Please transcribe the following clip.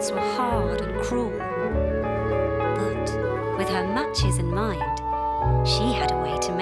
nights were hard and cruel. But with her matches in mind, she had a way to